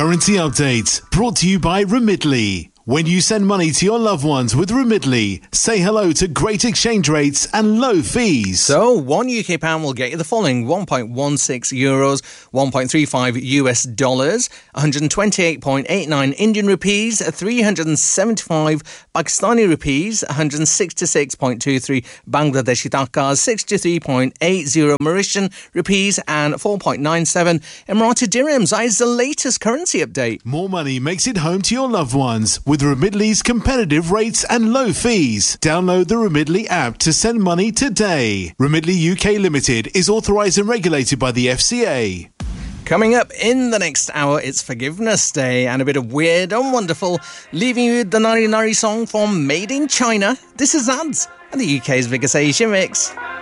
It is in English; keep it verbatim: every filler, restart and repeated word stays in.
Currency update brought to you by Remitly. When you send money to your loved ones with Remitly, say hello to great exchange rates and low fees. So, one U K pound will get you the following: one point one six euros, one point three five U S dollars, one hundred twenty-eight point eight nine Indian rupees, three hundred seventy-five Pakistani rupees, one hundred sixty-six point two three Bangladeshi takas, sixty-three point eight zero Mauritian rupees, and four point nine seven Emirati dirhams. That is the latest currency update. More money makes it home to your loved ones with Remitly's competitive rates and low fees. Download the Remitly app to send money today. Remitly U K Limited is authorised and regulated by the F C A. Coming up in the next hour, it's Forgiveness Day and a bit of weird and wonderful, leaving you with the Nari Nari song from Made in China. This is Ads and the U K's biggest Asian mix.